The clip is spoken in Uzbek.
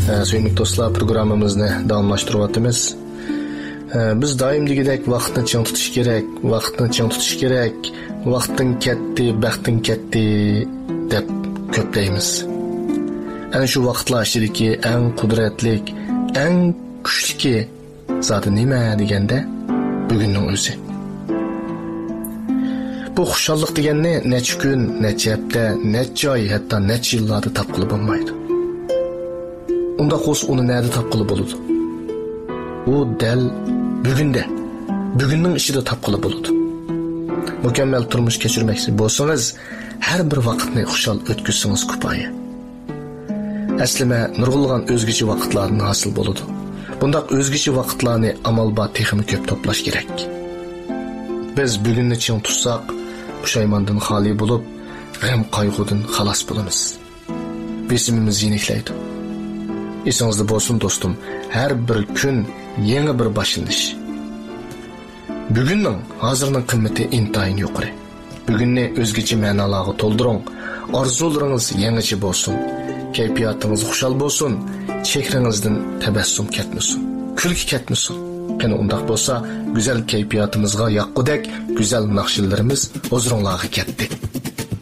Söylemek dostlar, programımızı davamlaştırıyoruz. Biz daim degidek vaqtni ching tutish kerak, vaqtni ching tutish kerak, vaqtning ketdi, baxting ketdi deb ko'playmiz. Ana shu vaqtlar ichidagi eng qudratlik, eng kuchli zoti nima deganda bugunning o'zi. Bu xushallik deganni necha kun, necha hafta, necha oy, hatto necha yillarda topqilib bo'lmaydi. Unda qo's uni nerede topqilib bo'ladi? U dal bugünde, bugünning ishida topqilib bo'ladi. Mukammal turmush kechirmoqchi bo'lsangiz, har bir vaqtni xushal o'tkazsangiz kifoya. Aslima nurg'ulg'an o'zgacha vaqtlardan hosil bo'ladi. Bundaq o'zgacha vaqtlarni amal bor texmi ko'p to'plash kerak. Biz bugunni ching tutsak, pushaymondan xoli bo'lib, g'am qayg'udan xalos bo'lamiz. Besimimiz yeniklaydi. Esingizda bo'lsin do'stim, har bir kun yangi bir boshlanish. Bugunning, hozirning qimmati intayin yuqori. Bugunni o'zgacha ma'nolarga to'ldiring. Orzularingiz yangicha bo'lsin. Kayfiyatingiz xushal bo'lsin. Chehringizdan tabassum ketmasin. Kulki ketmasin. Qani undaq bo'lsa, go'zal kayfiyatimizga yoqqudek go'zal naqshlarimiz o'zingizlarga ketdi.